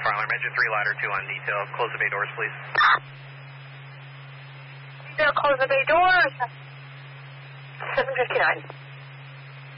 Farmer. Measure 3, ladder 2 on detail. Close the bay doors, please. Detail, close the bay doors. 7:59.